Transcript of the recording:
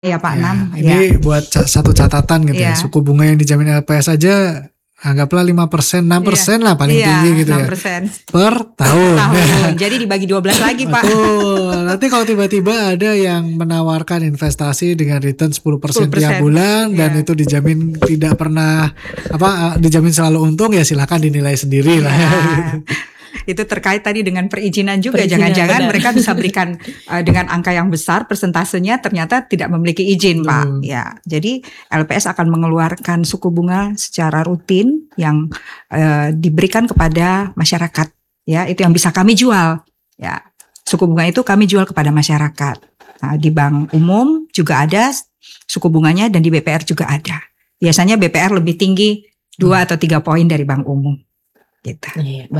Ya Pak Ya, Nam. ini buat satu catatan gitu ya. Suku bunga yang dijamin LPS aja anggaplah 5%, 6% lah paling tinggi gitu 6%. Per tahun. Jadi dibagi 12 lagi Pak. Betul. Nanti kalau tiba-tiba ada yang menawarkan investasi dengan return 10% tiap bulan dan itu dijamin tidak pernah dijamin selalu untung, ya silakan dinilai sendiri lah. Itu terkait tadi dengan perizinan juga. Jangan-jangan mereka bisa berikan dengan angka yang besar, persentasenya ternyata tidak memiliki izin Pak. Ya, jadi LPS akan mengeluarkan suku bunga secara rutin yang diberikan kepada masyarakat. Ya, itu yang bisa kami jual. Ya, suku bunga itu kami jual kepada masyarakat. Nah, di bank umum juga ada suku bunganya dan di BPR juga ada. Biasanya BPR lebih tinggi 2 atau 3 poin dari bank umum. Gitu.